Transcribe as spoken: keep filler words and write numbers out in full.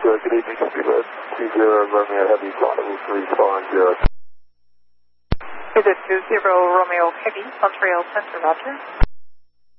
uh, good evening, Speedway two zero Romeo Heavy, Montreal three five zero. Is it two zero Romeo Heavy, Montreal Center, Roger?